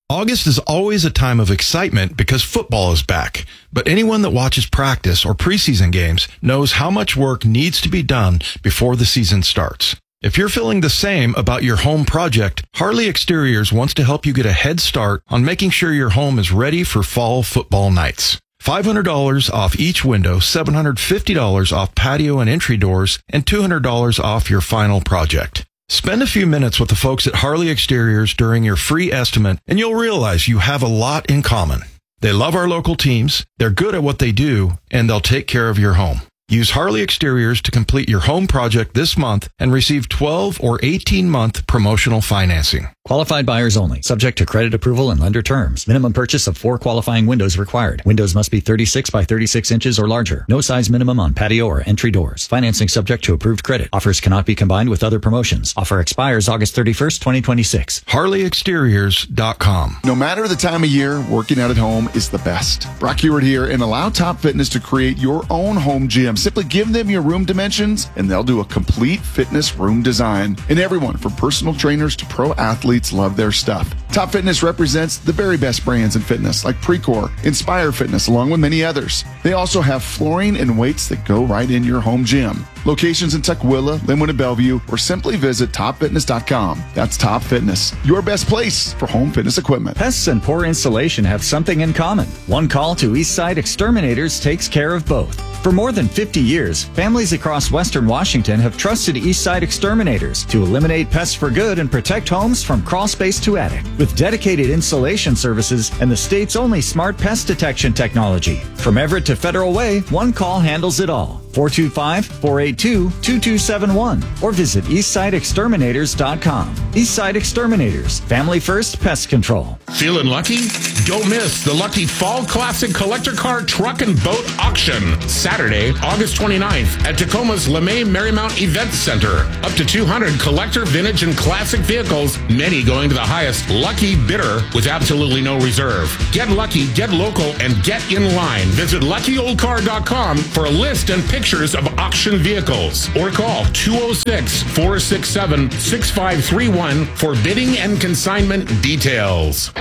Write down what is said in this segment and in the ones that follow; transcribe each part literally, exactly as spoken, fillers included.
August is always a time of excitement because football is back. But anyone that watches practice or preseason games knows how much work needs to be done before the season starts. If you're feeling the same about your home project, Harley Exteriors wants to help you get a head start on making sure your home is ready for fall football nights. five hundred dollars off each window, seven hundred fifty dollars off patio and entry doors, and two hundred dollars off your final project. Spend a few minutes with the folks at Harley Exteriors during your free estimate, and you'll realize you have a lot in common. They love our local teams, they're good at what they do, and they'll take care of your home. Use Harley Exteriors to complete your home project this month and receive twelve or eighteen month promotional financing. Qualified buyers only. Subject to credit approval and lender terms. Minimum purchase of four qualifying windows required. Windows must be thirty-six by thirty-six inches or larger. No size minimum on patio or entry doors. Financing subject to approved credit. Offers cannot be combined with other promotions. Offer expires August thirty-first, twenty twenty-six. Harley Exteriors dot com. No matter the time of year, working out at home is the best. Brock Hewitt here, and allow Top Fitness to create your own home gym. Simply give them your room dimensions, and they'll do a complete fitness room design. And everyone, from personal trainers to pro athletes, love their stuff. Top Fitness represents the very best brands in fitness, like Precor, Inspire Fitness, along with many others. They also have flooring and weights that go right in your home gym. Locations in Tukwila, Linwood, and Bellevue, or simply visit top fitness dot com. That's Top Fitness, your best place for home fitness equipment. Pests and poor insulation have something in common. One call to Eastside Exterminators takes care of both. For more than fifty years, families across Western Washington have trusted Eastside Exterminators to eliminate pests for good and protect homes from crawl space to attic. With dedicated insulation services and the state's only smart pest detection technology. From Everett to Federal Way, one call handles it all. four two five, four eight two, two two seven one or visit eastside exterminators dot com. Eastside Exterminators, family first pest control. Feeling lucky? Don't miss the Lucky Fall Classic Collector Car Truck and Boat Auction, Saturday, August twenty-ninth at Tacoma's LeMay Marymount Event Center. Up to two hundred collector, vintage, and classic vehicles, many going to the highest lucky bidder with absolutely no reserve. Get lucky, get local, and get in line. Visit lucky old car dot com for a list and pictures of auction vehicles, or call two oh six, four six seven, six five three one for bidding and consignment details.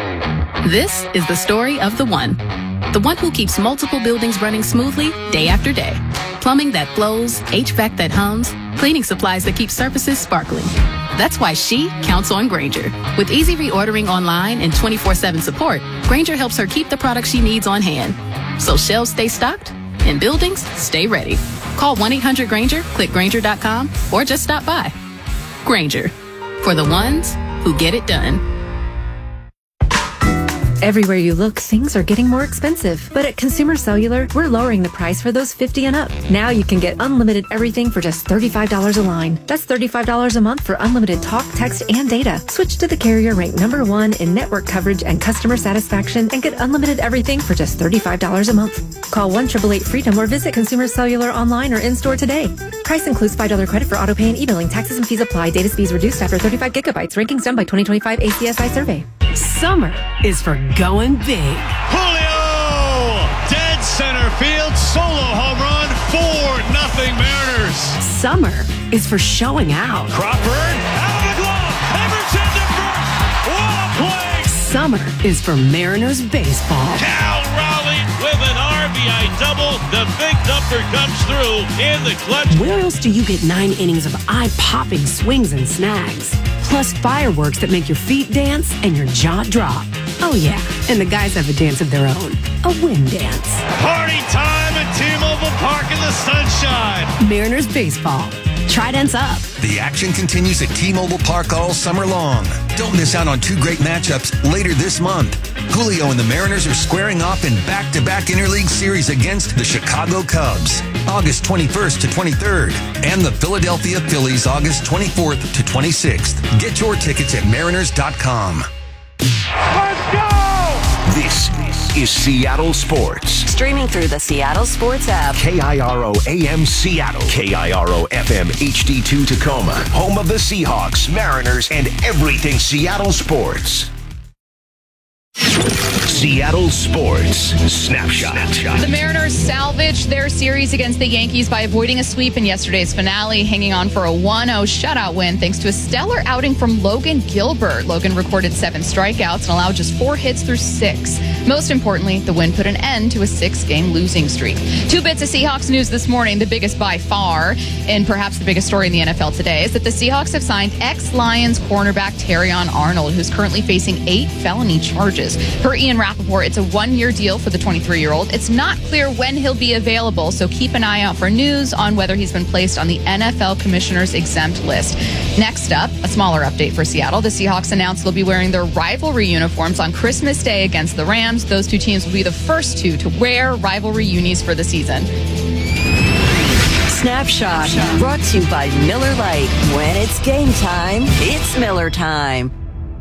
This is the story of the one. The one who keeps multiple buildings running smoothly day after day. Plumbing that flows, H V A C that hums, cleaning supplies that keep surfaces sparkling. That's why she counts on Grainger. With easy reordering online and twenty-four seven support, Grainger helps her keep the products she needs on hand. So shelves stay stocked and buildings stay ready. Call one eight hundred Grainger, click Grainger dot com, or just stop by. Grainger, for the ones who get it done. Everywhere you look, things are getting more expensive. But at Consumer Cellular, we're lowering the price for those fifty and up. Now you can get unlimited everything for just thirty-five dollars a line. That's thirty-five dollars a month for unlimited talk, text, and data. Switch to the carrier ranked number one in network coverage and customer satisfaction and get unlimited everything for just thirty-five dollars a month. Call one eight eight eight freedom or visit Consumer Cellular online or in-store today. Price includes five dollars credit for auto pay and e-billing. Taxes and fees apply. Data speeds reduced after thirty-five gigabytes. Rankings done by twenty twenty-five A C S I survey. Summer is for going big. Julio! Dead center field, solo home run, four nothing Mariners. Summer is for showing out. Crawford, out of the glove, Emerson to first. What a play! Summer is for Mariners baseball. Cal Raleigh with an R B I double. The big dumper comes through in the clutch. Where else do you get nine innings of eye-popping swings and snags? Plus fireworks that make your feet dance and your jaw drop. Oh yeah, and the guys have a dance of their own. A wind dance. Party time at T-Mobile Park in the sunshine. Mariners baseball. Tridents up. The action continues at T-Mobile Park all summer long. Don't miss out on two great matchups later this month. Julio and the Mariners are squaring off in back-to-back interleague series against the Chicago Cubs, August twenty-first to twenty-third, and the Philadelphia Phillies, August twenty-fourth to twenty-sixth. Get your tickets at mariners dot com. Let's go! This is Seattle Sports. Streaming through the Seattle Sports app. K I R O A M Seattle. K I R O F M H D two Tacoma. Home of the Seahawks, Mariners, and everything Seattle sports. Seattle Sports Snapshot. The Mariners salvaged their series against the Yankees by avoiding a sweep in yesterday's finale, hanging on for a one oh shutout win thanks to a stellar outing from Logan Gilbert. Logan recorded seven strikeouts and allowed just four hits through six. Most importantly, the win put an end to a six-game losing streak. Two bits of Seahawks news this morning. The biggest by far, and perhaps the biggest story in the N F L today, is that the Seahawks have signed ex-Lions cornerback Terrion Arnold, who's currently facing eight felony charges. Per Ian Rappaport, it's a one-year deal for the twenty-three-year-old. It's not clear when he'll be available, so keep an eye out for news on whether he's been placed on the N F L Commissioner's exempt list. Next up, a smaller update for Seattle. The Seahawks announced they'll be wearing their rivalry uniforms on Christmas Day against the Rams. Those two teams will be the first two to wear rivalry unis for the season. Snapshot, brought to you by Miller Lite. When it's game time, it's Miller time.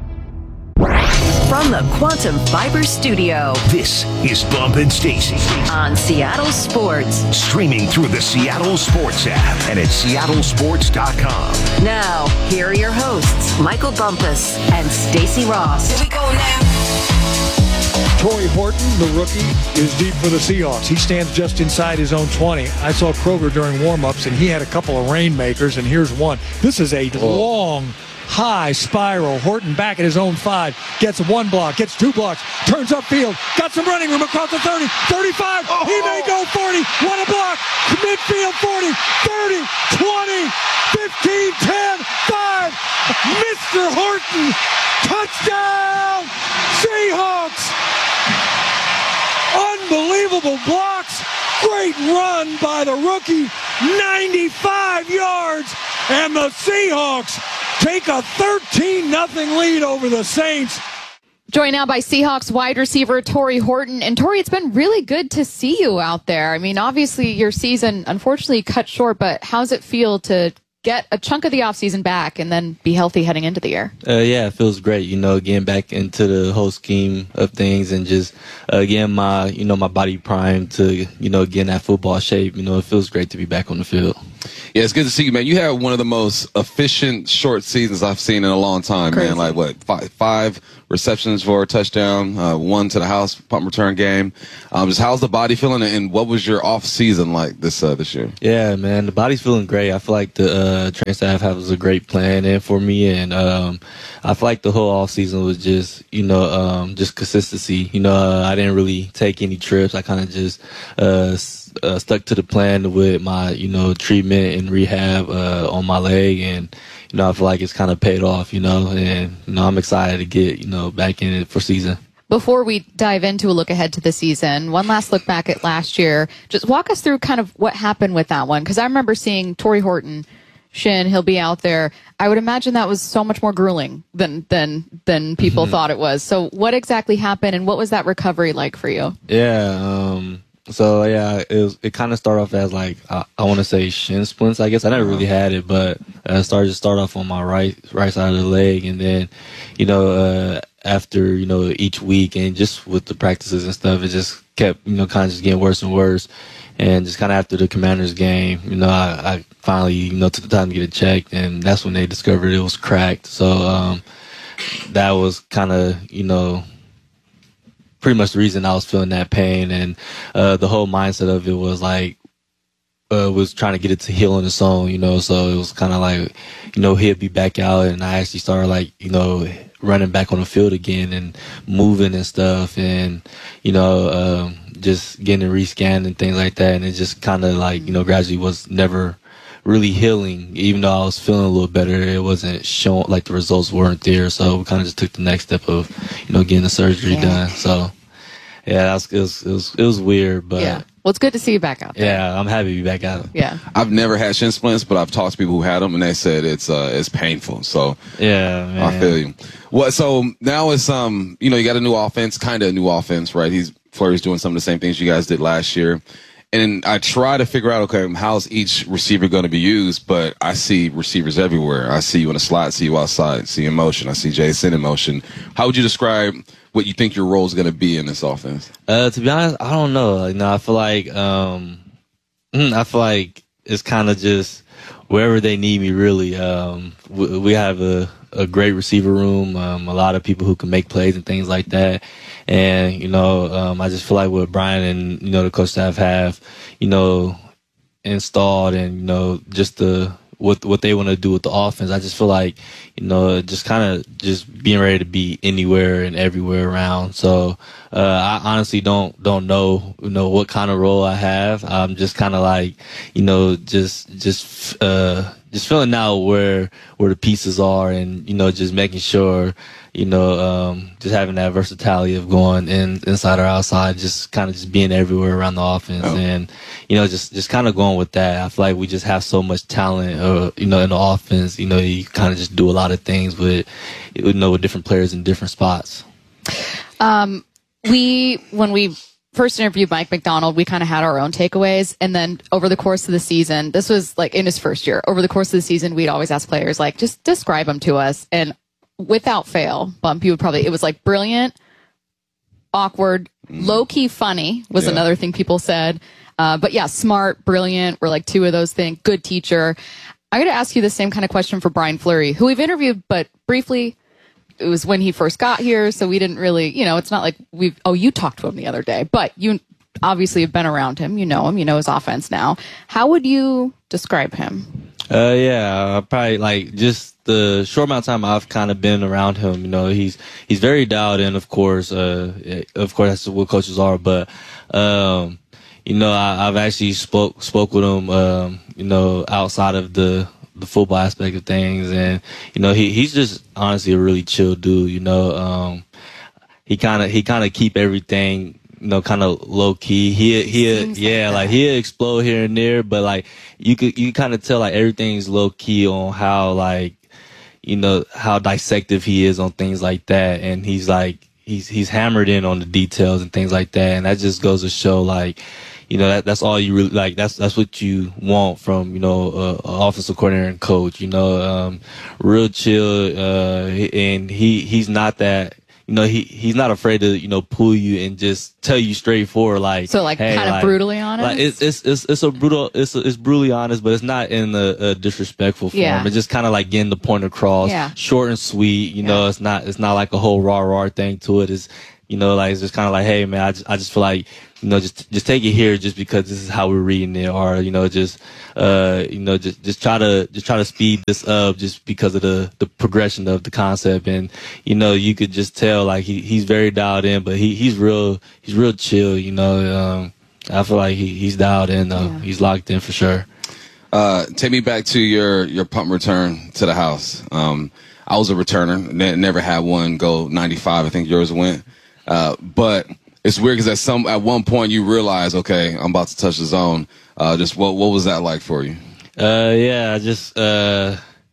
From the Quantum Fiber Studio. This is Bump and Stacy on Seattle Sports. Streaming through the Seattle Sports app and at seattle sports dot com. Now, here are your hosts, Michael Bumpus and Stacy Ross. Here we go now. Torrey Horton, the rookie, is deep for the Seahawks. He stands just inside his own twenty. I saw Kroger during warm-ups, and he had a couple of rainmakers, and here's one. This is a long, high spiral. Horton back at his own five. Gets one block, gets two blocks, turns upfield, got some running room across the thirty, thirty-five. Oh. He may go forty. One a block. Midfield forty, thirty, twenty, fifteen, ten, five. Mister Horton. Touchdown, Seahawks. Unbelievable blocks. Great run by the rookie. ninety-five yards. And the Seahawks take a thirteen nothing lead over the Saints. Joined now by Seahawks wide receiver Torrey Horton. And Torrey, it's been really good to see you out there. I mean, obviously your season unfortunately cut short, but how's it feel to get a chunk of the offseason back and then be healthy heading into the year? Uh, yeah, it feels great, you know, getting back into the whole scheme of things and just uh, getting my, you know, my body primed to, you know, get in that football shape. You know, it feels great to be back on the field. Yeah, it's good to see you, man. You have one of the most efficient short seasons I've seen in a long time, Crazy. man. Like, what, five, five receptions for a touchdown, uh, one to the house punt return game. Um, just how's the body feeling, and what was your off season like this uh, this year? Yeah, man, the body's feeling great. I feel like the uh, training staff has a great plan in for me, and um, I feel like the whole off season was just, you know, um, just consistency. You know, uh, I didn't really take any trips. I kind of just uh, uh, stuck to the plan with my, you know, treatment and rehab uh, on my leg, and you know, I feel like it's kind of paid off, you know, and, you know, I'm excited to get, you know, back in it for season. Before we dive into a look ahead to the season, one last look back at last year. Just walk us through kind of what happened with that one, because I remember seeing Torrey Horton, shin, he'll be out there. I would imagine that was so much more grueling than than than people mm-hmm. thought it was. So what exactly happened, and what was that recovery like for you? Yeah, um... So, yeah, it was, it kind of started off as, like, I, I want to say shin splints, I guess. I never really had it, but I started to start off on my right right side of the leg. And then, you know, uh, after, you know, each week and just with the practices and stuff, it just kept, you know, kind of just getting worse and worse. And just kind of after the Commanders game, you know, I, I finally, you know, took the time to get it checked. And that's when they discovered it was cracked. So um, that was kind of, you know, pretty much the reason I was feeling that pain, and uh, the whole mindset of it was like, uh, was trying to get it to heal on its own, you know, so it was kind of like, you know, he'd be back out, and I actually started like, you know, running back on the field again and moving and stuff, and, you know, um, just getting rescanned and things like that, and it just kind of like, you know, gradually was never really healing. Even though I was feeling a little better, it wasn't showing, like the results weren't there. So we kind of just took the next step of, you know, getting the surgery yeah. done. So yeah, that was, it was, it was, it was weird, but yeah. Well, it's good to see you back out there. Yeah, I'm happy to be back out. Yeah. I've never had shin splints, but I've talked to people who had them, and they said it's uh it's painful. So yeah, man. I feel you. Well, so now it's um you know, you got a new offense, kind of a new offense, right? He's Fleury's doing some of the same things you guys did last year. And I try to figure out, okay, how's each receiver going to be used? But I see receivers everywhere. I see you in the slot, see you outside, see you in motion. I see Jason in motion. How would you describe what you think your role is going to be in this offense? Uh, to be honest, I don't know. Like, no, I feel like um, I feel like it's kind of just wherever they need me, really. Um, we, we have a, a great receiver room, um, a lot of people who can make plays and things like that. And, you know, um, I just feel like what Brian and, you know, the coach staff have, you know, installed and, you know, just the what what they want to do with the offense. I just feel like, you know, just kind of just being ready to be anywhere and everywhere around. So uh, I honestly don't don't know, you know, what kind of role I have. I'm just kind of like, you know, just just uh, just filling out where where the pieces are and, you know, just making sure, you know, um, just having that versatility of going in, inside or outside, just kind of just being everywhere around the offense. Oh. And, you know, just, just kind of going with that. I feel like we just have so much talent, uh, you know, in the offense. You know, you kind of just do a lot of things with, you know, with different players in different spots. Um, we, when we first interviewed Mike Macdonald, we kind of had our own takeaways. And then over the course of the season, this was like in his first year, over the course of the season, we'd always ask players, like, just describe them to us. And without fail, Bump, you would probably, it was like brilliant, awkward, mm. low-key funny was yeah. another thing people said. Uh, but yeah, smart, brilliant were like two of those things. Good teacher. I'm going to ask you the same kind of question for Brian Fleury, who we've interviewed, but briefly. It was when he first got here, so we didn't really, you know, it's not like we've, oh, you talked to him the other day, but you obviously have been around him. You know him. You know his offense now. How would you describe him? Uh, yeah, probably like just the short amount of time I've kind of been around him. You know, he's he's very dialed in. Of course, uh, of course that's what coaches are. But um, you know, I, I've actually spoke spoke with him. Um, you know, outside of the the football aspect of things, and you know, he he's just honestly a really chill dude. You know, um, he kind of he kind of keep everything, you know, kind of low key. He he yeah, like, like he'll explode here and there, but like you could you kind of tell like everything's low key on how, like, you know, how dissective he is on things like that, and he's like he's he's hammered in on the details and things like that, and that just goes to show, like, you know, that that's all you really like. That's that's what you want from, you know, uh, an offensive coordinator and coach. You know, um, real chill, uh, and he he's not that. You know, he he's not afraid to, you know, pull you and just tell you straightforward, like, so, like, hey, kind of like, brutally honest. Like it's it's it's it's a brutal it's a, it's brutally honest, but it's not in a, a disrespectful form. Yeah. It's just kind of like getting the point across, yeah. short and sweet. You yeah. know, it's not it's not like a whole rah rah thing to it. It's, you know, like, it's just kind of like, hey man, I just I just feel like, you know, just just take it here just because this is how we're reading it, or, you know, just uh you know just just try to just try to speed this up just because of the the progression of the concept. And, you know, you could just tell, like, he he's very dialed in, but he he's real he's real chill. You know, um I feel like he he's dialed in though. Yeah. He's locked in for sure. Uh, take me back to your your punt return to the house. Um, I was a returner, ne- never had one go ninety-five. I think yours went. Uh, but it's weird because at some at one point you realize, okay, I'm about to touch the zone. Uh, just what what was that like for you? Uh, yeah, I just uh,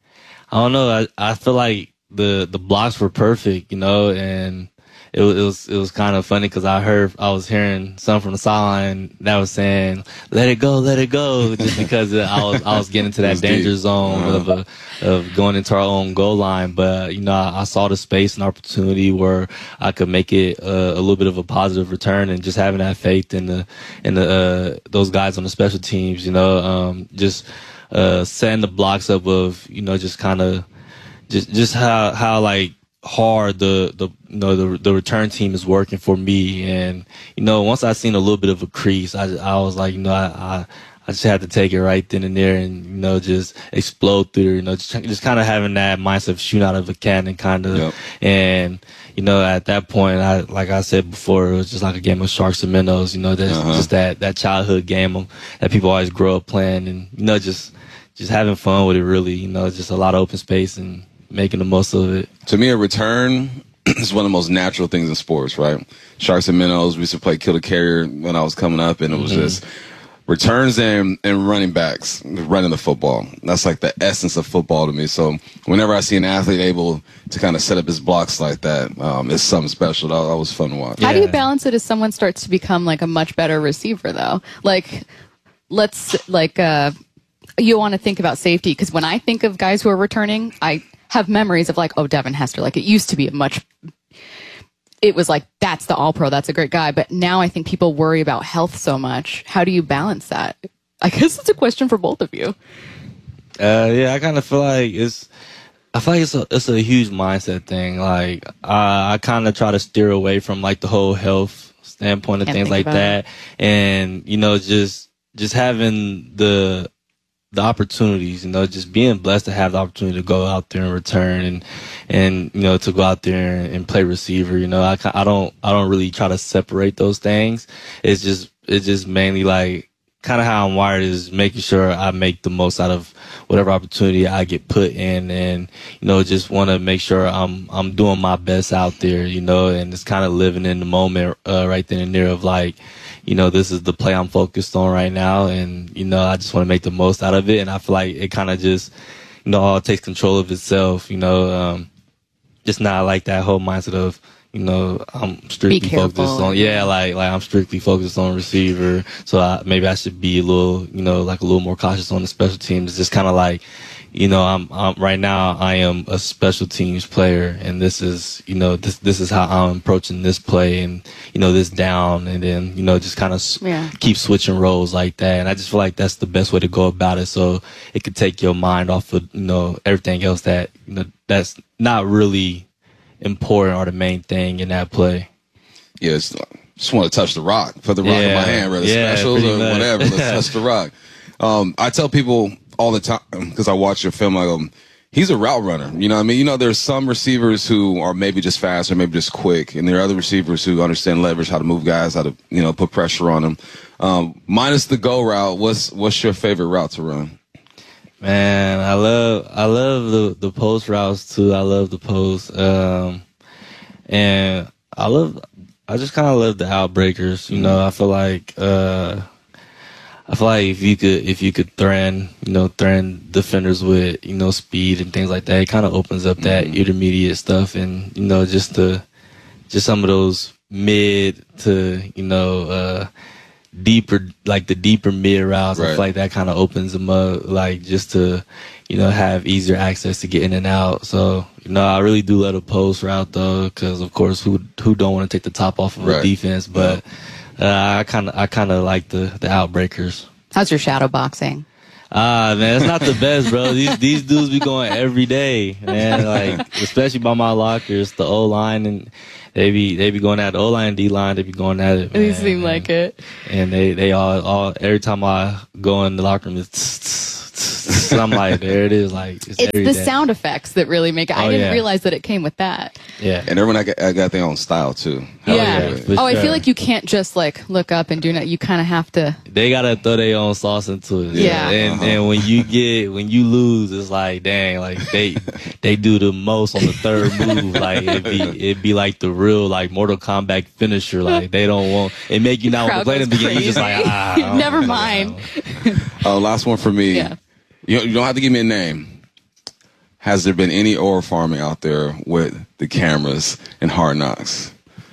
I don't know. I I feel like the the blocks were perfect, you know, and it was it was, it was kind of funny because I heard I was hearing something from the sideline that was saying, "Let it go, let it go," just because I was I was getting to that danger deep. zone uh-huh. of a, of going into our own goal line. But, you know, I, I saw the space and opportunity where I could make it uh, a little bit of a positive return, and just having that faith in the in the uh, those guys on the special teams, you know, um, just uh, setting the blocks up of, you know, just kind of just just how how like. hard the the you know the the return team is working for me. And, you know, once I seen a little bit of a crease, I I was like, you know, I I, I just had to take it right then and there, and, you know, just explode through, you know, just just kind of having that mindset of shooting out of a cannon, kind of. Yep. And, you know, at that point, I like I said before, it was just like a game of sharks and minnows. You know, that's uh-huh. just that that childhood game that people always grow up playing, and, you know, just just having fun with it. Really, you know, just a lot of open space and making the most of it. To me, a return is one of the most natural things in sports, right? Sharks and minnows, we used to play kill the carrier when I was coming up, and it was mm-hmm. just returns and, and running backs, running the football. That's like the essence of football to me. So whenever I see an athlete able to kind of set up his blocks like that, um, it's something special. That, that was fun to watch. How yeah. do you balance it as someone starts to become like a much better receiver, though? Like, let's, like, uh, you want to think about safety, because when I think of guys who are returning, I have memories of, like, oh, Devin Hester. Like, it used to be a much, it was like, that's the all-pro, that's a great guy. But now I think people worry about health so much. How do you balance that? I guess it's a question for both of you. Uh, yeah, I kind of feel like it's. I feel like it's a it's a huge mindset thing. Like I, I kind of try to steer away from like the whole health standpoint and Can't things think like about that, and you know, just just having the the opportunities, you know, just being blessed to have the opportunity to go out there and return and and you know to go out there and, and play receiver. You know, I I don't I don't really try to separate those things. It's just it's just mainly like kind of how I'm wired is making sure I make the most out of whatever opportunity I get put in, and you know just want to make sure I'm I'm doing my best out there, you know, and it's kind of living in the moment uh, right then and there of like, you know, this is the play I'm focused on right now, and you know I just want to make the most out of it, and I feel like it kind of just, you know, all takes control of itself, you know, um, just not like that whole mindset of, you know, I'm strictly focused on, yeah, like, like I'm strictly focused on receiver. So I, maybe I should be a little, you know, like a little more cautious on the special teams. It's just kind of like, you know, I'm, I'm right now I am a special teams player, and this is, you know, this, this is how I'm approaching this play and, you know, this down, and then, you know, just kind of Yeah. keep switching roles like that. And I just feel like that's the best way to go about it. So it could take your mind off of, you know, everything else that, you know, that's not really important or the main thing in that play. Yeah, it's, just want to touch the rock, put the rock in Yeah. my hand, whether Yeah, specials pretty or much. whatever. Let's touch the rock. Um, I tell people all the time, because I watch your film, I go, he's a route runner. You know what I mean? You know, there's some receivers who are maybe just fast or maybe just quick, and there are other receivers who understand leverage, how to move guys, how to, you know, put pressure on them. Um, minus the go route, what's what's your favorite route to run? Man, I love I love the the post routes too. I love the post, um, and I love I just kind of love the outbreakers. You know, I feel like uh, I feel like if you could if you could threaten you know threaten defenders with you know speed and things like that, it kind of opens up that intermediate stuff, and you know just the just some of those mid to you know. Uh, deeper, like the deeper mid routes. I Right. feel like that kind of opens them up, like just to, you know, have easier access to get in and out. So, you know, I really do love a post route though, because of course, who who don't want to take the top off of Right. a defense? But uh, I kind of I kind of like the the outbreakers. How's your shadow boxing? Ah, man, it's not the best, bro. These these dudes be going every day, man. Like, especially by my lockers, the O line, and they be they be going at the O line, D line. They be going at it. They man. seem like it. And they they all all every time I go in the locker room, it's so I'm like, there it is. Like it's, It's every the day. sound effects that really make it. I Oh, didn't yeah. realize that it came with that. Yeah, and everyone I got, I got their own style too. Yeah. for Oh, I sure. feel like you can't just like look up and do that. You kind of have to. They gotta throw their own sauce into it. Yeah. And Uh-huh. and when you get when you lose, it's like dang, like they they do the most on the third move. Like it'd be it'd be like the real like Mortal Kombat finisher. Like they don't want it make you not want to Crowd play them goes again. You just like crazy. ah, I don't Never know. mind. Uh, last one for me. Yeah. You, you don't have to give me a name. Has there been any oil farming out there with the cameras and Hard Knocks?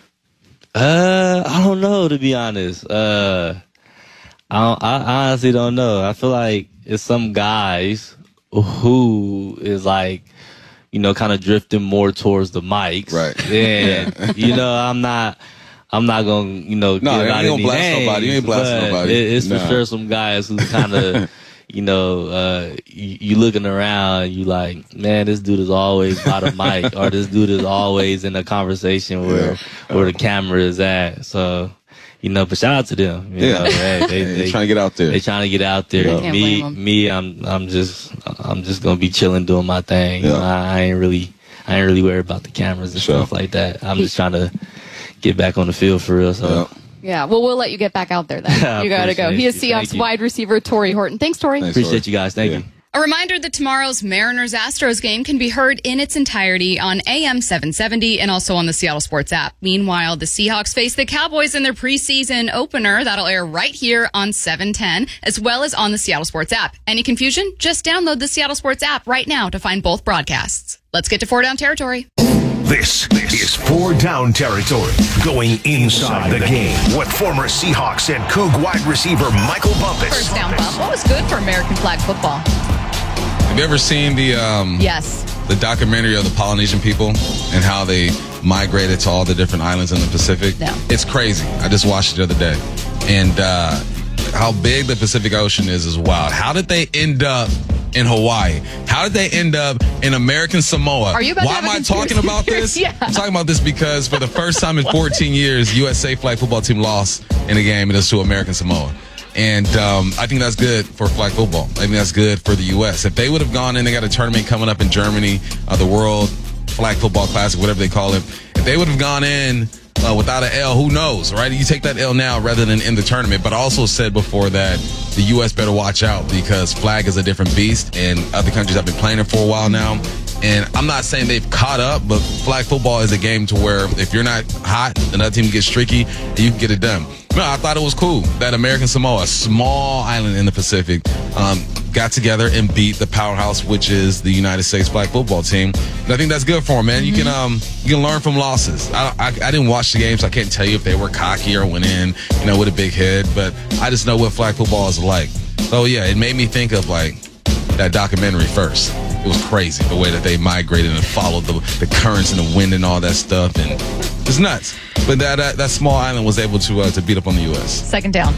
Uh, I don't know, to be honest. Uh, I don't, I honestly don't know. I feel like it's some guys who is like, you know, kind of drifting more towards the mics. Right. And, you know, I'm not, I'm not gonna, you know, No, give you ain't out gonna any blast names, nobody. You ain't blasting but nobody. it- it's Nah. for sure some guys who kind of, you know, uh, you, you looking around, you like, man, this dude is always by the mic, or this dude is always in a conversation where where the camera is at. So, you know, but shout out to them. You Yeah. know, hey, they, They they trying to get out there. They trying to get out there. Yeah. Can't Me, blame 'em. me, I'm I'm just I'm just gonna be chilling, doing my thing. You Yeah. know, I, I ain't really I ain't really worried about the cameras and Sure. stuff like that. I'm just trying to get back on the field for real. So. Yeah. Yeah. Well, we'll let you get back out there then. I You got to go. appreciate He is you. Thank Seahawks you. wide receiver Torrey Horton. Thanks, Torrey. Thanks, Appreciate Torrey. you guys. Thank Yeah. you. A reminder that tomorrow's Mariners-Astros game can be heard in its entirety on A M seven seventy and also on the Seattle Sports app. Meanwhile, the Seahawks face the Cowboys in their preseason opener. That'll air right here on seven ten, as well as on the Seattle Sports app. Any confusion? Just download the Seattle Sports app right now to find both broadcasts. Let's get to four down territory. This is Four Down Territory, going inside the game with former Seahawks and Coug wide receiver Michael Bumpus. First down bump. What was good for American flag football? Have you ever seen the um, Yes. the documentary of the Polynesian people and how they migrated to all the different islands in the Pacific? No. It's crazy. I just watched it the other day. And uh, how big the Pacific Ocean is is wild. How did they end up in Hawaii? How did they end up in American Samoa? Are you about Why to have am a I talking conspiracy about theory? this? Yeah. I'm talking about this because for the first time in fourteen years, U S A flag football team lost in a game, and it's to American Samoa. And um, I think that's good for flag football. I think that's good for the U S. If they would have gone in, they got a tournament coming up in Germany, uh, the World Flag Football Classic, whatever they call it. If they would have gone in uh, without an L, who knows, right? You take that L now rather than in the tournament. But I also said before that the U S better watch out because flag is a different beast, and other countries have been playing it for a while now. And I'm not saying they've caught up, but flag football is a game to where if you're not hot, another team gets streaky, and you can get it done. No, I thought it was cool that American Samoa, a small island in the Pacific, um, got together and beat the powerhouse, which is the United States flag football team. And I think that's good for them, man. Mm-hmm. You can um, you can learn from losses. I, I I didn't watch the games, so I can't tell you if they were cocky or went in, you know, with a big head. But I just know what flag football is like. So yeah, it made me think of like that documentary first. It was crazy the way that they migrated and followed the, the currents and the wind and all that stuff, and it's nuts. But that that, that small island was able to uh, to beat up on the U S. Second down.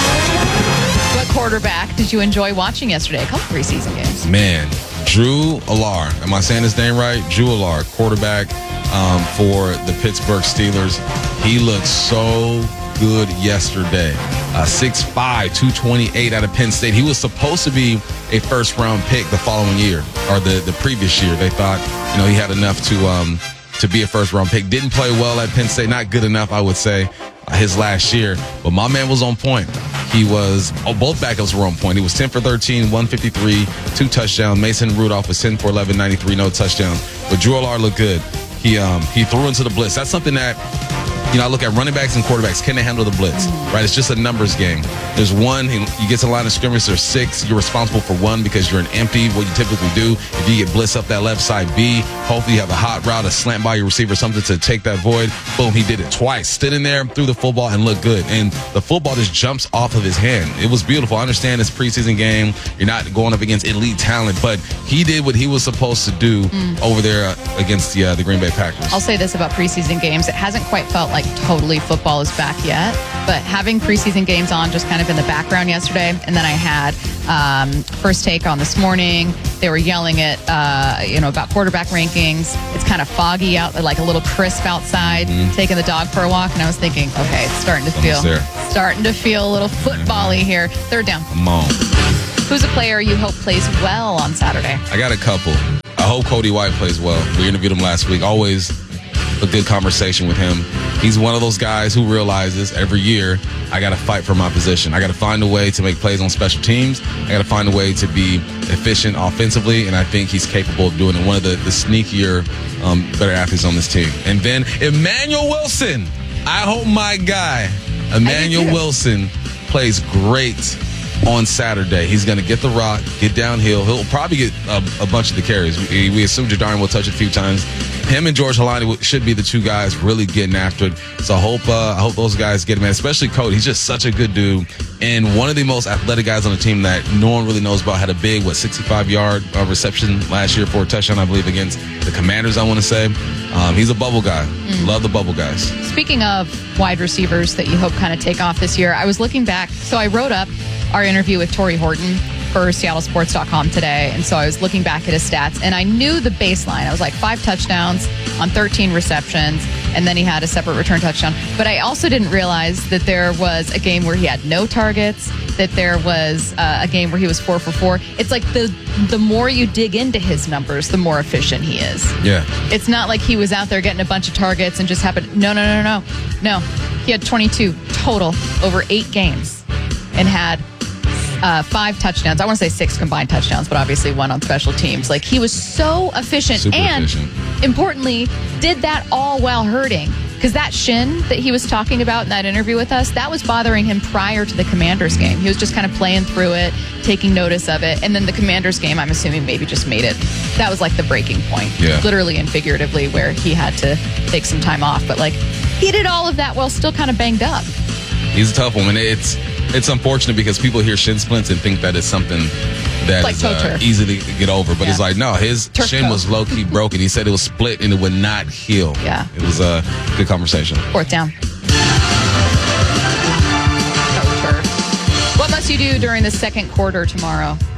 What quarterback did you enjoy watching yesterday? A couple preseason games. Man, Drew Allar. Am I saying his name right? Drew Allar, quarterback um, for the Pittsburgh Steelers. He looked so good yesterday. Uh, six five, two twenty-eight out of Penn State. He was supposed to be a first-round pick the following year, or the, the previous year. They thought, you know, he had enough to um, to be a first-round pick. Didn't play well at Penn State. Not good enough, I would say, uh, his last year. But my man was on point. He was, oh, both backups were on point. He was ten for thirteen, one fifty-three, two touchdowns. Mason Rudolph was ten for eleven, ninety-three, no touchdowns. But Drew Allar looked good. He um, he threw into the blitz. That's something that, you know, I look at running backs and quarterbacks. Can they handle the blitz? Right? It's just a numbers game. There's one, you get to the line of scrimmage, there's six. You're responsible for one because you're an empty, what you typically do. If you get blitz up that left side B, hopefully you have a hot route, a slant by your receiver, something to take that void. Boom, he did it twice. Stood in there, threw the football, and looked good. And the football just jumps off of his hand. It was beautiful. I understand it's preseason game. You're not going up against elite talent, but he did what he was supposed to do mm. over there uh, against the, uh, the Green Bay Packers. I'll say this about preseason games. It hasn't quite felt like totally football is back yet, but having preseason games on just kind of in the background yesterday, and then I had um, First Take on this morning. They were yelling at, uh, you know, about quarterback rankings. It's kind of foggy out, like a little crisp outside, mm-hmm. taking the dog for a walk, and I was thinking, okay, it's starting to feel, starting to feel a little football-y here. Third down. Come on. Who's a player you hope plays well on Saturday? I got a couple. I hope Cody White plays well. We interviewed him last week. Always a good conversation with him. He's one of those guys who realizes every year, I got to fight for my position. I got to find a way to make plays on special teams. I got to find a way to be efficient offensively, and I think he's capable of doing it. One of the, the sneakier, um, better athletes on this team. And then Emmanuel Wilson. I hope my guy, Emmanuel Wilson, plays great on Saturday. He's going to get the rock, get downhill. He'll probably get a, a bunch of the carries. We, we assume Jadarian will touch it a few times. Him and George Halani should be the two guys really getting after it. So I hope uh, I hope those guys get him, man. Especially Cody. He's just such a good dude. And one of the most athletic guys on the team that no one really knows about. Had a big, what, sixty-five yard uh, reception last year for a touchdown, I believe, against the Commanders, I want to say. Um, he's a bubble guy. Mm. Love the bubble guys. Speaking of wide receivers that you hope kind of take off this year, I was looking back. So I wrote up our interview with Torrey Horton for Seattle Sports dot com today. And so I was looking back at his stats, and I knew the baseline. I was like five touchdowns on thirteen receptions, and then he had a separate return touchdown. But I also didn't realize that there was a game where he had no targets, that there was uh, a game where he was four for four. It's like the the more you dig into his numbers, the more efficient he is. Yeah. It's not like he was out there getting a bunch of targets and just happened. No, no, no, no. No. He had twenty-two total over eight games and had Uh, five touchdowns. I want to say six combined touchdowns, but obviously one on special teams. Like, he was so efficient. Super and efficient. Importantly, did that all while hurting. Because that shin that he was talking about in that interview with us, that was bothering him prior to the Commanders game. He was just kind of playing through it, taking notice of it. And then the Commanders game, I'm assuming, maybe just made it. That was like the breaking point. Yeah. Literally and figuratively, where he had to take some time off. But like, he did all of that while still kind of banged up. He's a tough one. And it's it's unfortunate because people hear shin splints and think that it's something that like is uh, easy to get over. But yeah. It's like, no, his Turf shin toe. was low-key broken. He said it was split and it would not heal. Yeah. It was a good conversation. Fourth down. What must you do during the second quarter tomorrow?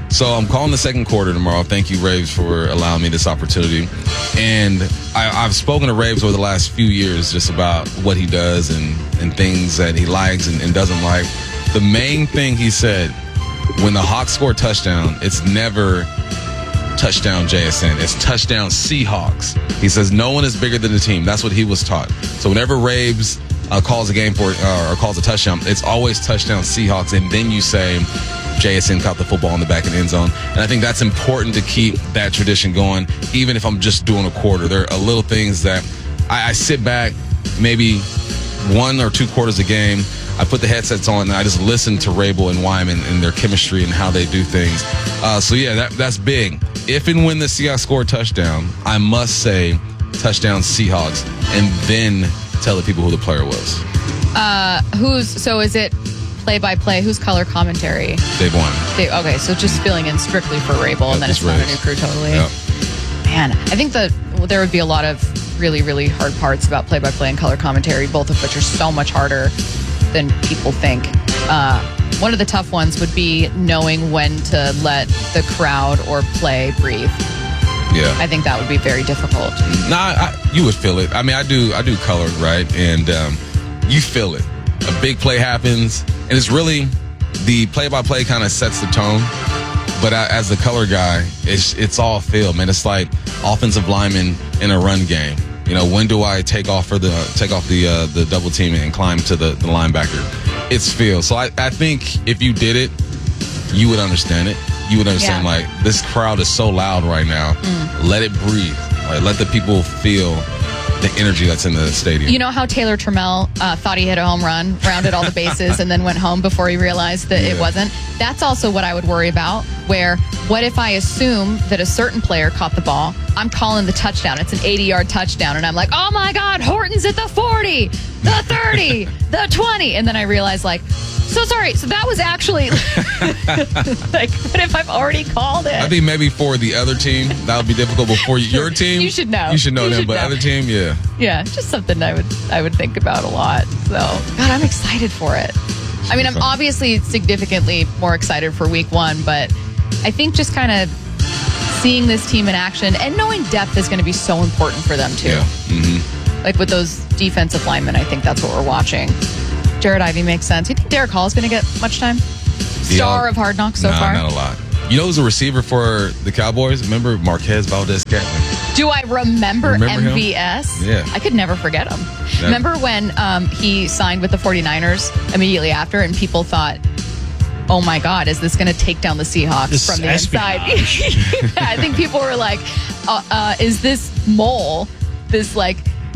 So I'm calling the second quarter tomorrow. Thank you, Raves, for allowing me this opportunity. And I, I've spoken to Raves over the last few years just about what he does and, and things that he likes and, and doesn't like. The main thing he said, when the Hawks score a touchdown, it's never touchdown J S N. It's touchdown Seahawks. He says no one is bigger than the team. That's what he was taught. So whenever Raves uh, calls a game for uh, or calls a touchdown, it's always touchdown Seahawks. And then you say J S N caught the football in the back of the end zone. And I think that's important to keep that tradition going, even if I'm just doing a quarter. There are little things that I, I sit back maybe one or two quarters a game. I put the headsets on and I just listen to Rabel and Wyman and their chemistry and how they do things. Uh, so, yeah, that, that's big. If and when the Seahawks score a touchdown, I must say touchdown Seahawks and then tell the people who the player was. Uh, who's so is it play-by-play? Who's color commentary? Dave Wyman. Dave, okay, so just filling in strictly for Rabel, Yep, and then it's just not a Raves. new crew totally. Yep. Man, I think that well, there would be a lot of really, really hard parts about play-by-play and color commentary, both of which are so much harder than people think. Uh, one of the tough ones would be knowing when to let the crowd or play breathe. Yeah. I think that would be very difficult. Nah, I, you would feel it. I mean, I do I do color, right? And um, you feel it. A big play happens, and it's really the play-by-play kind of sets the tone. But I, as the color guy, it's it's all feel, man. It's like offensive lineman in a run game. You know, when do I take off for the take off the uh, the double team and climb to the, the linebacker? It's feel. So I, I think if you did it, you would understand it. You would understand, Yeah. like, this crowd is so loud right now. Mm. Let it breathe. Like, let the people feel the energy that's in the stadium. You know how Taylor Trammell uh, thought he hit a home run, rounded all the bases, and then went home before he realized that it Yeah. wasn't? That's also what I would worry about, where what if I assume that a certain player caught the ball? I'm calling the touchdown. It's an eighty-yard touchdown, and I'm like, oh, my God, Horton's at the forty, the thirty, the twenty. And then I realize, like, so sorry, so that was actually, like, what if I've already called it? I think maybe for the other team, that would be difficult. But for your team, You should know. You should know You them. should But know. other team, yeah. Yeah, just something I would I would think about a lot. So, God, I'm excited for it. I mean, I'm obviously significantly more excited for week one, but I think just kind of seeing this team in action and knowing depth is going to be so important for them, too. Yeah. Mm-hmm. Like with those defensive linemen, I think that's what we're watching. Jared Ivey makes sense. You think Derek Hall is going to get much time? Star Yeah. of Hard Knocks so nah, far? not a lot. You know who's a receiver for the Cowboys? Remember Marquez Valdez-Scantling? Do I remember, Remember him? M V S? Yeah. I could never forget him. Never. Remember when um, he signed with the 49ers immediately after, and people thought, oh my God, is this going to take down the Seahawks This from the is inside? Yeah, I think people were like, uh, uh, is this mole, this like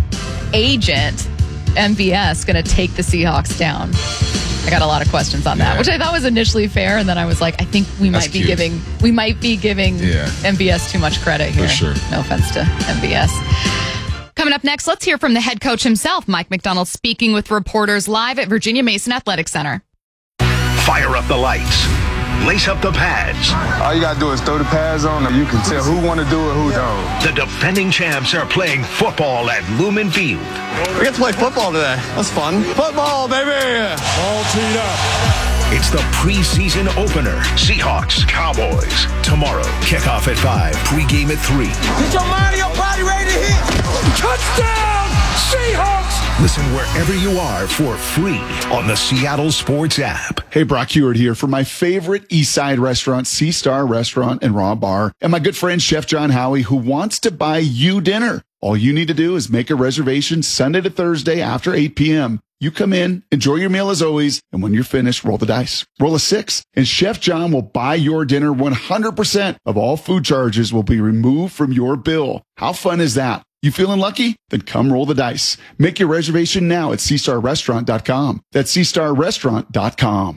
agent, M V S, going to take the Seahawks down? I got a lot of questions on that, Yeah. which I thought was initially fair, and then I was like, I think we That's might be cute. giving we might be giving Yeah. M V S too much credit here. For sure. No offense to M V S. Coming up next, let's hear from the head coach himself, Mike McDonald, speaking with reporters live at Virginia Mason Athletic Center. Fire up the lights. Lace up the pads. All you gotta do is throw the pads on, and you can tell who want to do it, who don't. The defending champs are playing football at Lumen Field. We get to play football today. That's fun. Football, baby! All teed up. It's the preseason opener. Seahawks, Cowboys. Tomorrow, kickoff at five, pregame at three. Get your mind and your body ready to hit. Touchdown, Seahawks! Listen wherever you are for free on the Seattle Sports app. Hey, Brock Heward here for my favorite East Side restaurant, Sea Star Restaurant and Raw Bar, and my good friend Chef John Howie, who wants to buy you dinner. All you need to do is make a reservation Sunday to Thursday after eight p.m. You come in, enjoy your meal as always, and when you're finished, roll the dice. Roll a six, and Chef John will buy your dinner. one hundred percent of all food charges will be removed from your bill. How fun is that? You feeling lucky? Then come roll the dice. Make your reservation now at sea star restaurant dot com. That's sea star restaurant dot com.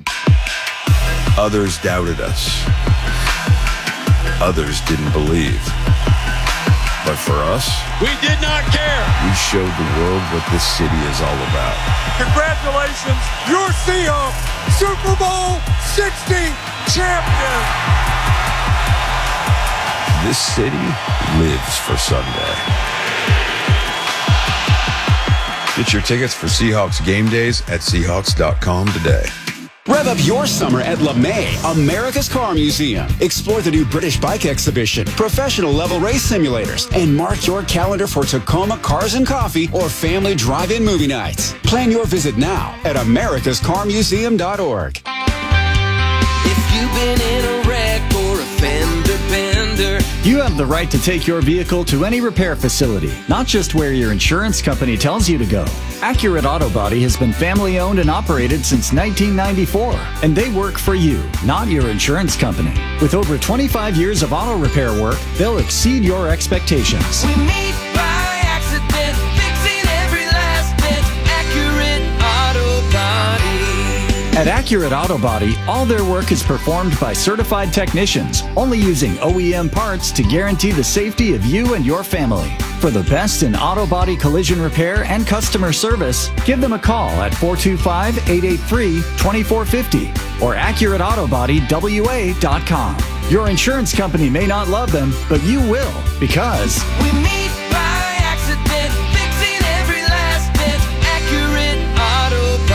Others doubted us. Others didn't believe. But for us, We did not care. we showed the world what this city is all about. Congratulations, your Seahawks, Super Bowl sixty champion. This city lives for Sunday. Get your tickets for Seahawks game days at seahawks dot com today. Rev up your summer at LeMay, America's Car Museum. Explore the new British Bike Exhibition, professional level race simulators, and mark your calendar for Tacoma Cars and Coffee or family drive-in movie nights. Plan your visit now at americas car museum dot org. If you've been in a wreck or a fender bender, You have the right to take your vehicle to any repair facility, not just where your insurance company tells you to go. Accurate Auto Body has been family owned and operated since nineteen ninety-four, and they work for you, not your insurance company. With over twenty-five years of auto repair work, they'll exceed your expectations. we meet by accident, fixing every last bit. Accurate Auto Body. At Accurate Auto Body, all their work is performed by certified technicians, only using O E M parts to guarantee the safety of you and your family. For the best in auto body collision repair and customer service, give them a call at four two five, eight eight three, two four five zero or accurate auto body w a dot com. Your insurance company may not love them, but you will, because We meet by accident, fixing every last bit. Accurate Auto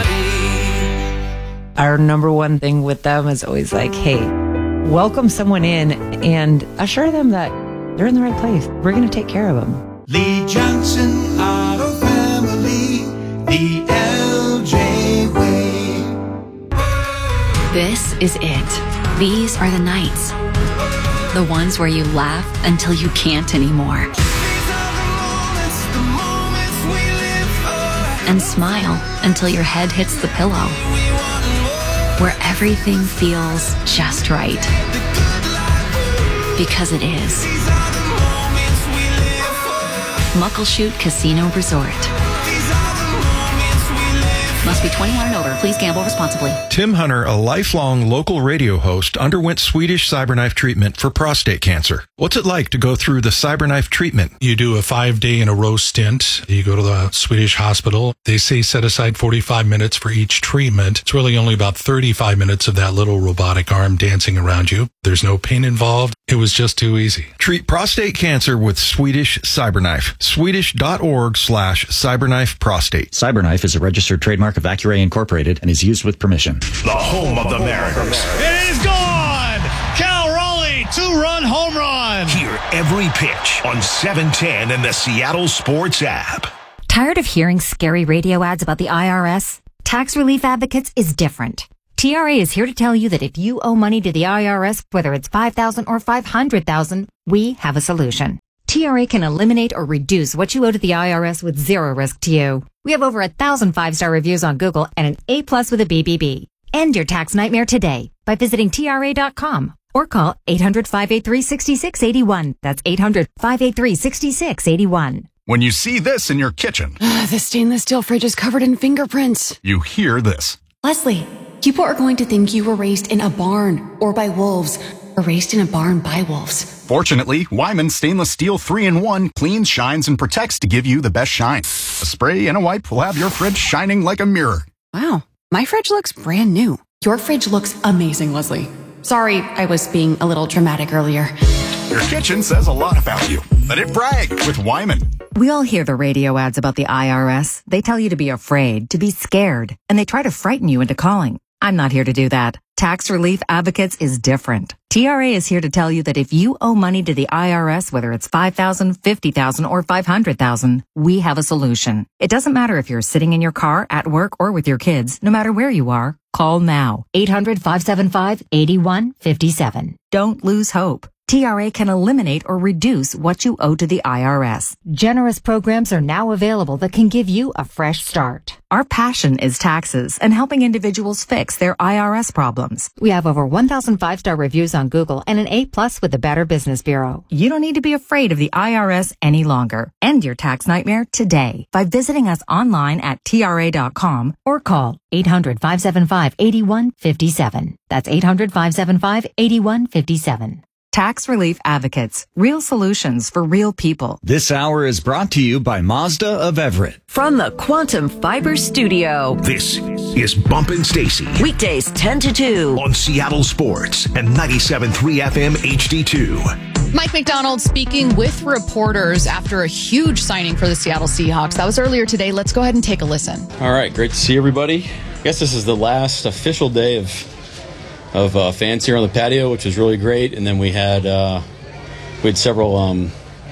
Body. Our number one thing with them is always like, hey, welcome someone in and assure them that they're in the right place. We're going to take care of them. Lee Johnson Auto Family, the L J way. This is it. These are the nights. The ones where you laugh until you can't anymore. And smile until your head hits the pillow. Where everything feels just right. Because it is. Muckleshoot Casino Resort. Must be twenty-one and over. Please gamble responsibly. Tim Hunter, a lifelong local radio host, underwent Swedish CyberKnife treatment for prostate cancer. What's it like to go through the CyberKnife treatment? You do a five day in a row stint. You go to the Swedish hospital. They say set aside forty-five minutes for each treatment. It's really only about thirty-five minutes of that little robotic arm dancing around you. There's no pain involved. It was just too easy. Treat prostate cancer with Swedish CyberKnife. Swedish.org slash CyberKnife prostate. CyberKnife is a registered trademark of Accuray Incorporated and is used with permission. The home of the Mariners. It is gone! Cal Raleigh, two-run home run! Hear every pitch on seven ten and the Seattle Sports app. Tired of hearing scary radio ads about the I R S? Tax Relief Advocates is different. T R A is here to tell you that if you owe money to the I R S, whether it's five thousand dollars or five hundred thousand dollars, we have a solution. T R A can eliminate or reduce what you owe to the I R S with zero risk to you. We have over a thousand five-star reviews on Google and an A plus with a B B B. End your tax nightmare today by visiting T R A dot com or call eight hundred, five eight three, six six eight one. That's eight hundred, five eight three, six six eight one. When you see this in your kitchen, The stainless steel fridge is covered in fingerprints. you hear this. Leslie, people are going to think you were raised in a barn or by wolves or raised in a barn by wolves. Fortunately, Wyman Stainless Steel three in one cleans, shines, and protects to give you the best shine. A spray and a wipe will have your fridge shining like a mirror. Wow, my fridge looks brand new. Your fridge looks amazing, Leslie. Sorry, I was being a little dramatic earlier. Your kitchen says a lot about you. Let it brag with Wyman. We all hear the radio ads about the I R S. They tell you to be afraid, to be scared, and they try to frighten you into calling. I'm not here to do that. Tax Relief Advocates is different. T R A is here to tell you that if you owe money to the I R S, whether it's five thousand dollars, fifty thousand dollars, or five hundred thousand dollars, we have a solution. It doesn't matter if you're sitting in your car, at work, or with your kids. No matter where you are, call now. eight hundred, five seven five, eight one five seven. Don't lose hope. T R A can eliminate or reduce what you owe to the I R S. Generous programs are now available that can give you a fresh start. Our passion is taxes and helping individuals fix their I R S problems. We have over one thousand five-star reviews on Google and an A plus with the Better Business Bureau. You don't need to be afraid of the I R S any longer. End your tax nightmare today by visiting us online at T R A dot com or call eight hundred, five seven five, eight one five seven. That's eight hundred, five seven five, eight one five seven. Tax Relief Advocates. Real solutions for real people. This hour is brought to you by Mazda of Everett. From the Quantum Fiber Studio. This is Bumpin' Stacy. Weekdays ten to two. On Seattle Sports and ninety-seven point three F M H D two. Mike McDonald speaking with reporters after a huge signing for the Seattle Seahawks. That was earlier today. Let's go ahead and take a listen. All right, great to see everybody. guess this is the last official day of of uh, fans here on the patio, which was really great. And then we had uh, we had several um,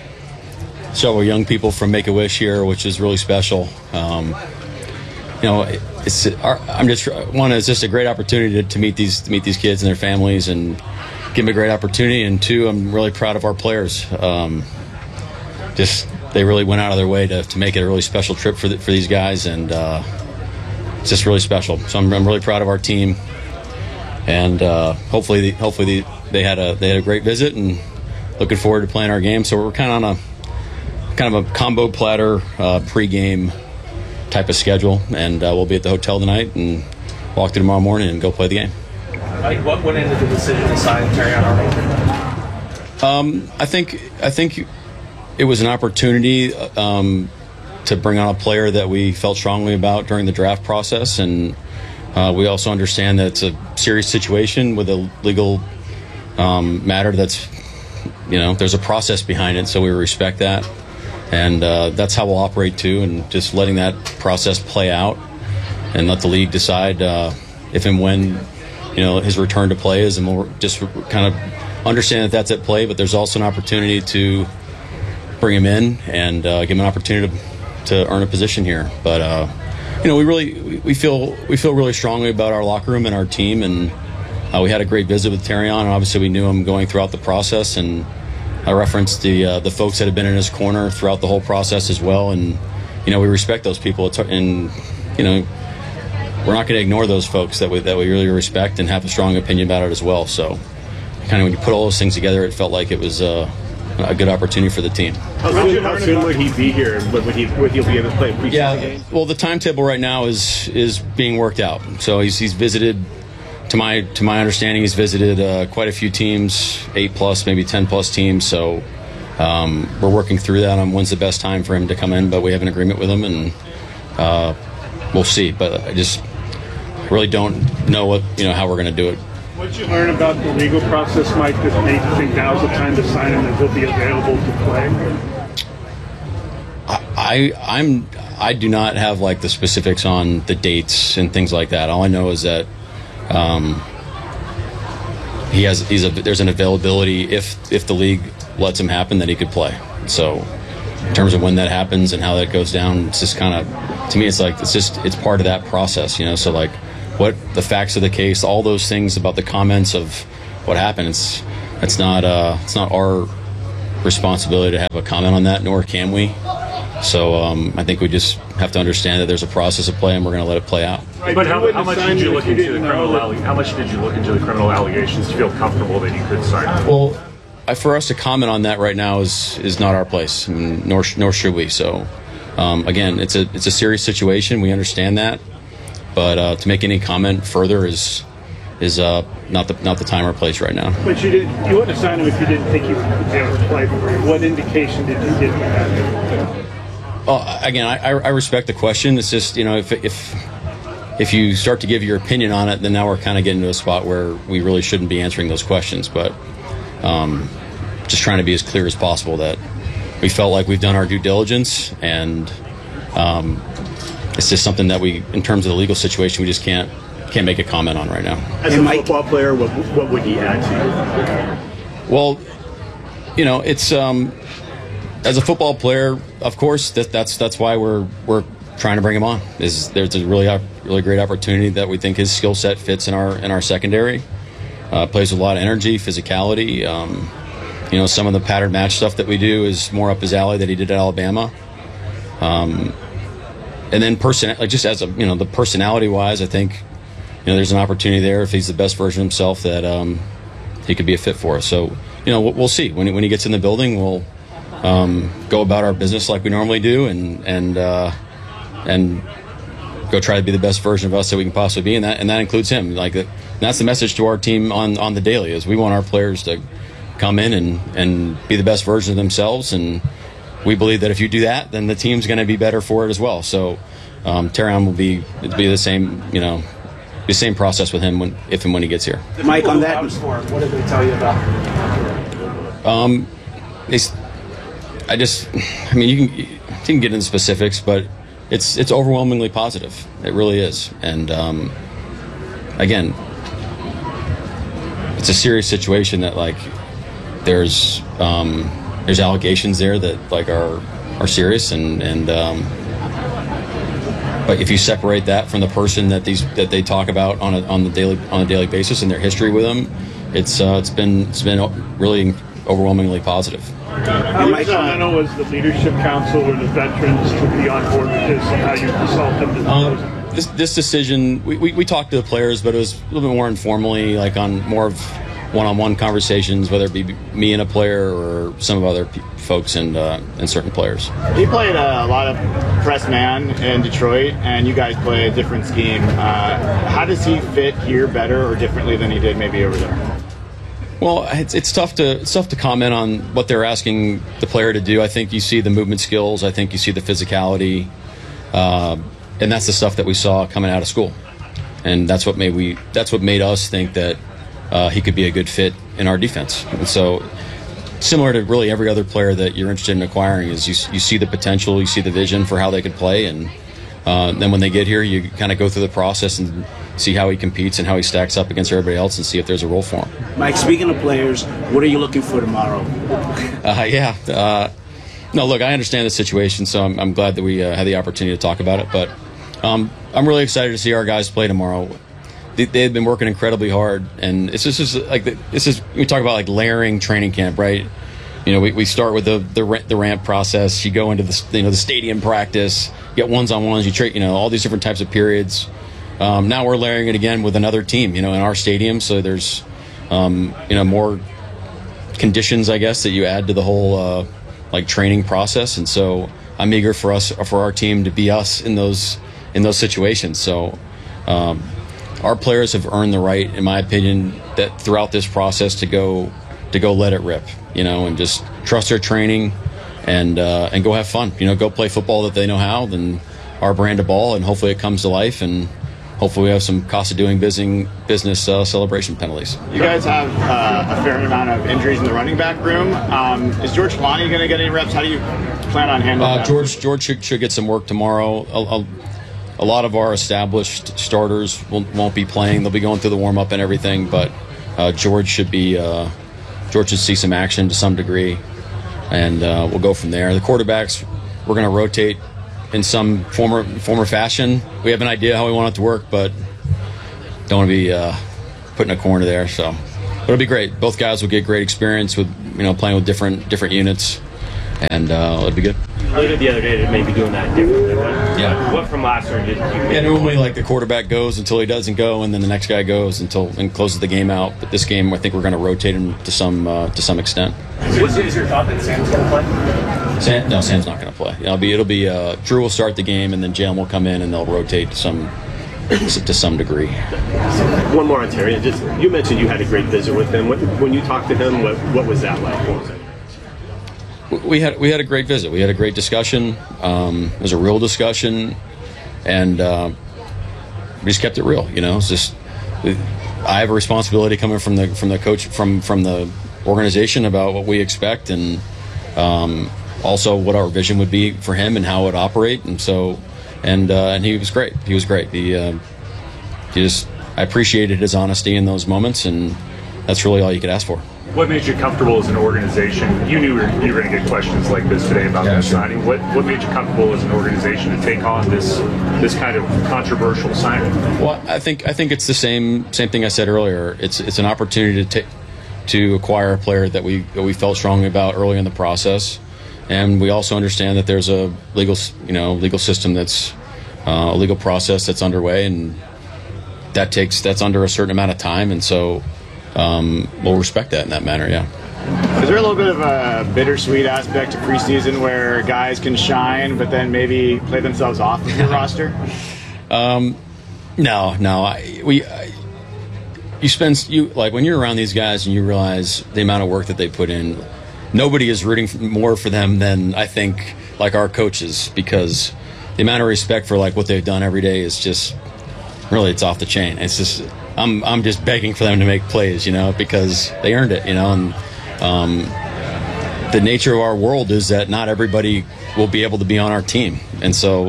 several young people from Make-A-Wish here, which is really special. Um, you know, it's our, I'm just one. It's just a great opportunity to, to meet these to meet these kids and their families, and give them a great opportunity. And two, I'm really proud of our players. Um, just they really went out of their way to, to make it a really special trip for the, for these guys, and uh, it's just really special. So I'm, I'm really proud of our team, and uh, hopefully the, hopefully the, they had a they had a great visit, and looking forward to playing our game. So we're kind of on a kind of a combo platter uh, pregame type of schedule, and uh, we'll be at the hotel tonight and walk through tomorrow morning and go play the game. Like, what went into the decision to sign Terrion Arnold? Um, I think I think it was an opportunity um, to bring on a player that we felt strongly about during the draft process, and uh, we also understand that it's a serious situation with a legal um, matter that's, you know, there's a process behind it, so we respect that. And uh, that's how we'll operate too, and just letting that process play out and let the league decide uh, if and when, you know, his return to play is, and we'll just kind of understand that that's at play. But there's also an opportunity to bring him in and uh, give him an opportunity to, to earn a position here. But uh, you know, we really we feel we feel really strongly about our locker room and our team, and uh, we had a great visit with Terrion, and obviously we knew him going throughout the process, and I referenced the uh, the folks that have been in his corner throughout the whole process as well, and you know, we respect those people. It's, and you know, we're not going to ignore those folks that we that we really respect and have a strong opinion about it as well. So, kind of when you put all those things together, it felt like it was uh, a good opportunity for the team. How soon, how soon would he be here? Would he would he be able to play a preseason yeah, game? Well, the timetable right now is is being worked out. So he's he's visited. To my to my understanding, he's visited uh, quite a few teams, eight plus, maybe ten plus teams. So um, we're working through that on when's the best time for him to come in. But we have an agreement with him, and uh, we'll see. But I just really don't know what you know how we're going to do it. What did you learn about the legal process, Mike, that made you think now's the time to sign him and he'll be available to play? I I'm I do not have like the specifics on the dates and things like that. All I know is that. Um, he has he's a, there's an availability if if the league lets him happen that he could play. So in terms of when that happens and how that goes down, it's just kind of, to me, it's like it's just it's part of that process, you know. So like what the facts of the case, all those things about the comments of what happened, it's it's not uh it's not our responsibility to have a comment on that, nor can we. So um, I think we just have to understand that there's a process of play, and we're going to let it play out. Right, but how, how much did you look into the criminal? Alle- how much did you look into the criminal allegations to feel comfortable that you could sign? Well, I, for us to comment on that right now is is not our place, I mean, nor nor should we. So um, again, it's a it's a serious situation. We understand that, but uh, to make any comment further is is uh, not the not the time or place right now. But you didn't you wouldn't have signed him if you didn't think he would be able to play for you. What indication did you get from that? Well, again, I, I respect the question. It's just, you know, if if if you start to give your opinion on it, then now we're kind of getting to a spot where we really shouldn't be answering those questions. But um, just trying to be as clear as possible that we felt like we've done our due diligence, and um, it's just something that we, in terms of the legal situation, we just can't can't make a comment on right now. As a football player, what what would he add to you? Well, you know, it's. Um, As a football player, of course, that, that's that's why we're we're trying to bring him on. Is there's a really really great opportunity that we think his skill set fits in our in our secondary. Uh, plays with a lot of energy, physicality. Um, you know, some of the pattern match stuff that we do is more up his alley that he did at Alabama. Um, and then person like just as a you know the personality wise, I think you know there's an opportunity there if he's the best version of himself that um, he could be a fit for us. So you know we'll, we'll see when he, when he gets in the building. We'll Um, go about our business like we normally do, and and uh, and go try to be the best version of us that we can possibly be, and that and that includes him. Like and that's the message to our team on, on the daily is we want our players to come in and, and be the best version of themselves, and we believe that if you do that, then the team's going to be better for it as well. So um, Terrion will be it'll be the same, you know, the same process with him when if and when he gets here. Mike, on that, what did they tell you about? Um, they. I just, I mean, you can you can get into specifics, but it's it's overwhelmingly positive. It really is. And um, again, it's a serious situation that like there's um, there's allegations there that like are are serious and and um, but if you separate that from the person that these that they talk about on a on the daily on a daily basis and their history with them, it's uh, it's been it's been really overwhelmingly positive. How instrumental was the leadership council or the veterans to be on board with this and how you consulted them? Um, this this decision, we, we we talked to the players, but it was a little bit more informally, like on more of one-on-one conversations, whether it be me and a player or some of other p- folks and uh, and certain players. He played a lot of press man in Detroit, and you guys play a different scheme. Uh, how does he fit here better or differently than he did maybe over there? Well, it's it's tough to it's tough to comment on what they're asking the player to do. I think you see the movement skills. I think you see the physicality, uh, and that's the stuff that we saw coming out of school, and that's what made we that's what made us think that uh, he could be a good fit in our defense. And so, similar to really every other player that you're interested in acquiring, is you you see the potential, you see the vision for how they could play, and uh, then when they get here, you kind of go through the process and see how he competes and how he stacks up against everybody else and see if there's a role for him. Mike, speaking of players, what are you looking for tomorrow? Uh, yeah. Uh, no, look, I understand the situation, so I'm, I'm glad that we uh, had the opportunity to talk about it. But um, I'm really excited to see our guys play tomorrow. They, they've been working incredibly hard, and it's just, it's just like the, this is we talk about like layering training camp, right? You know, we, we start with the the, the ramp process. You go into the you know the stadium practice, you get ones on ones, you trade, you know, all these different types of periods. Um, now we're layering it again with another team, you know, in our stadium. So there's, um, you know, more conditions, I guess, that you add to the whole uh, like training process. And so I'm eager for us, for our team to be us in those in those situations. So um, our players have earned the right, in my opinion, that throughout this process to go to go let it rip, you know, and just trust their training and uh, and go have fun, you know, go play football that they know how, then our brand of ball, and hopefully it comes to life. And hopefully we have some cost of doing business, business uh, celebration penalties. You guys have uh, a fair amount of injuries in the running back room. Um, is George Kalani going to get any reps? How do you plan on handling uh, that? George George should, should get some work tomorrow. A, a, a lot of our established starters will, won't be playing. They'll be going through the warm-up and everything, but uh, George should be uh, George should see some action to some degree, and uh, we'll go from there. The quarterbacks, we're going to rotate in some former former fashion. We have an idea how we want it to work, but don't want to be uh, put in a corner there. So, but it'll be great. Both guys will get great experience with you know playing with different different units, and uh, it'll be good. You alluded the other day to maybe doing that differently. What, Yeah. What from last year did you? Yeah, normally like the quarterback goes until he doesn't go, and then the next guy goes until and closes the game out. But this game, I think we're going to rotate him to some uh, to some extent. Is, is your thought that Sam's going to play? Sam, no, Sam's not going to play. It'll be it'll be uh, Drew will start the game, and then Jalen will come in, and they'll rotate to some to some degree. One more on Terry. Just you mentioned you had a great visit with him. What, when you talked to him, what what was that like? What was it? We had we had a great visit. We had a great discussion. Um, it was a real discussion, and uh, we just kept it real. You know, it's just I have a responsibility coming from the from the coach from from the organization about what we expect, and um, also what our vision would be for him and how it would operate. And so, and uh, and he was great. He was great. He uh, he just I appreciated his honesty in those moments, and that's really all you could ask for. What made you comfortable as an organization? You knew you were going to get questions like this today about Yeah, that sure. signing. What what made you comfortable as an organization to take on this this kind of controversial signing? Well, I think I think it's the same same thing I said earlier. It's it's an opportunity to take to acquire a player that we that we felt strongly about early in the process, and we also understand that there's a legal you know legal system that's uh, a legal process that's underway, and that takes that's under a certain amount of time, and so. Um, we'll respect that in that manner, yeah. Is there a little bit of a bittersweet aspect to preseason where guys can shine, but then maybe play themselves off of your roster? Um, no, no. I, we, I, you spend you like when you're around these guys and you realize the amount of work that they put in. Nobody is rooting for, more for them than I think like our coaches, because the amount of respect for like what they've done every day is just really it's off the chain. It's just. I'm I'm just begging for them to make plays, you know, because they earned it, you know, and um, the nature of our world is that not everybody will be able to be on our team, and so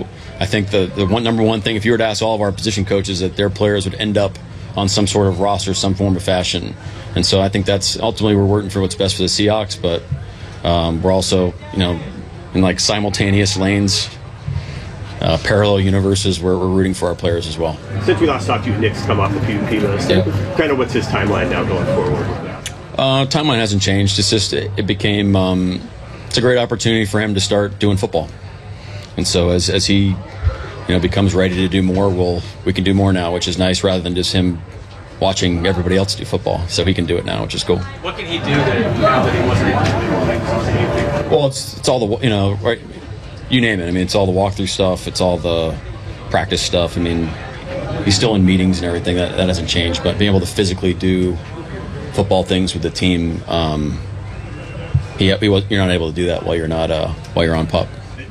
I think the, the one number one thing, if you were to ask all of our position coaches, that their players would end up on some sort of roster, some form of fashion. And so I think that's ultimately we're working for what's best for the Seahawks, but um, we're also, you know, in like simultaneous lanes, uh, parallel universes where we're rooting for our players as well. Since we last talked to you, Nick's come off the P U P list. Yeah. Kind of what's his timeline now going forward with that? Uh, timeline hasn't changed. It's just it, it became um, it's a great opportunity for him to start doing football. And so as as he, you know, becomes ready to do more, we'll we can do more now, which is nice, rather than just him watching everybody else do football. So he can do it now, which is cool. What can he do that, now that he wasn't watching? Well, it's it's all the, you know, right, you name it. I mean, it's all the walkthrough stuff. It's all the practice stuff. I mean, he's still in meetings and everything. That that hasn't changed. But being able to physically do football things with the team, um, he, he was, you're not able to do that while you're not uh, while you're on pup.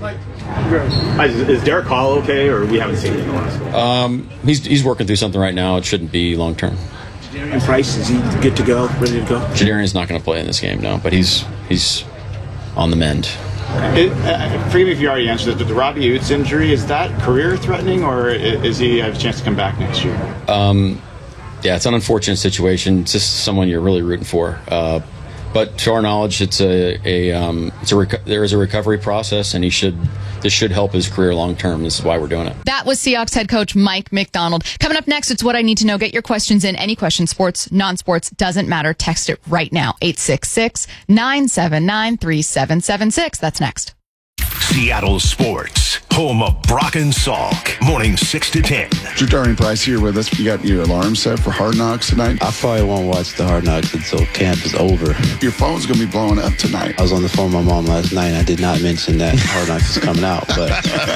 Is, is Derek Hall okay, or we haven't seen him in the last one? Um, he's he's working through something right now. It shouldn't be long term. Jadarian Price, is he good to go, ready to go? Jadarian's not going to play in this game, no, but he's he's on the mend. It, uh, forgive me if you already answered this, but the Robbie Oots injury, is that career-threatening, or is he have a chance to come back next year? Um, yeah, it's an unfortunate situation. It's just someone you're really rooting for. Uh, but to our knowledge, it's a, a um, it's a reco- there is a recovery process, and he should this should help his career long term. This is why we're doing it. That was Seahawks head coach Mike Macdonald. Coming up next, it's What I Need to Know. Get your questions in. Any question, sports, non-sports, doesn't matter. Text it right now. eight six six, nine seven nine, three seven seven six. That's next. Seattle Sports, home of Brock and Salk, morning six to ten. Jadarian Price here with us. You got your alarm set for Hard Knocks tonight? I probably won't watch the Hard Knocks until camp is over. Your phone's going to be blowing up tonight. I was on the phone with my mom last night, and I did not mention that Hard Knocks is coming out, but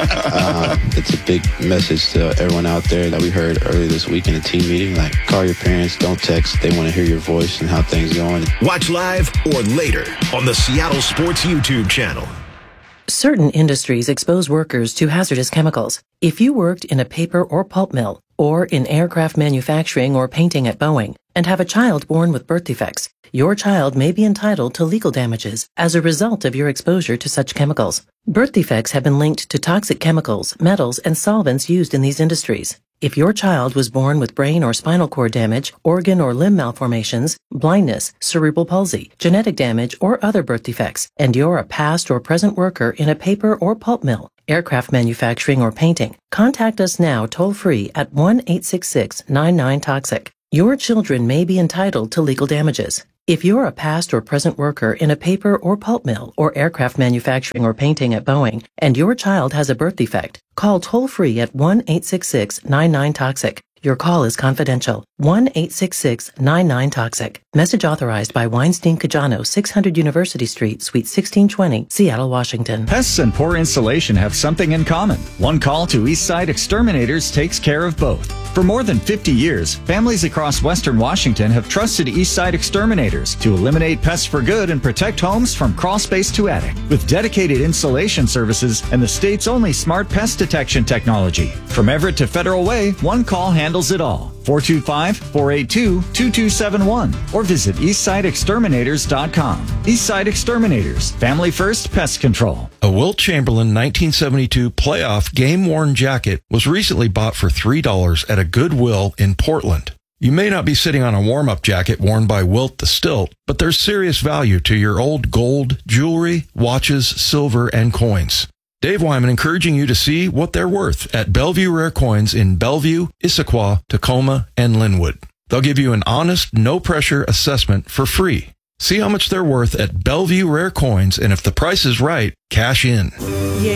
uh, it's a big message to everyone out there that we heard earlier this week in a team meeting. Like, call your parents, don't text. They want to hear your voice and how things are going. Watch live or later on the Seattle Sports YouTube channel. Certain industries expose workers to hazardous chemicals. If you worked in a paper or pulp mill, or in aircraft manufacturing or painting at Boeing, and have a child born with birth defects, your child may be entitled to legal damages as a result of your exposure to such chemicals. Birth defects have been linked to toxic chemicals, metals, and solvents used in these industries. If your child was born with brain or spinal cord damage, organ or limb malformations, blindness, cerebral palsy, genetic damage, or other birth defects, and you're a past or present worker in a paper or pulp mill, aircraft manufacturing, or painting, contact us now toll-free at one eight six six, nine nine, toxic. Your children may be entitled to legal damages. If you're a past or present worker in a paper or pulp mill or aircraft manufacturing or painting at Boeing, and your child has a birth defect, call toll-free at one eight six six, nine nine, toxic. Your call is confidential. one eight six six, nine nine, toxic. Message authorized by Weinstein Cajano, six hundred University Street, Suite sixteen twenty, Seattle, Washington. Pests and poor insulation have something in common. One call to Eastside Exterminators takes care of both. For more than fifty years, families across Western Washington have trusted Eastside Exterminators to eliminate pests for good and protect homes from crawl space to attic. With dedicated insulation services and the state's only smart pest detection technology. From Everett to Federal Way, one call handles it all. four two five, four eight two, two two seven one or visit eastside exterminators dot com. Eastside Exterminators, family first pest control. A Wilt Chamberlain nineteen seventy-two playoff game-worn jacket was recently bought for three dollars at a Goodwill in Portland. You may not be sitting on a warm-up jacket worn by Wilt the Stilt, but there's serious value to your old gold, jewelry, watches, silver, and coins. Dave Wyman encouraging you to see what they're worth at Bellevue Rare Coins in Bellevue, Issaquah, Tacoma, and Linwood. They'll give you an honest, no-pressure assessment for free. See how much they're worth at Bellevue Rare Coins, and if the price is right, cash in. Yeah.